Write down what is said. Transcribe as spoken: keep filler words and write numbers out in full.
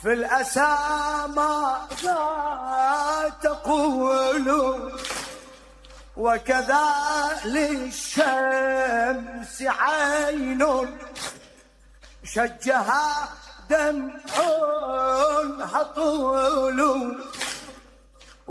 في الأسى ما تقول وكذا للشمس عين شجها دمع هطول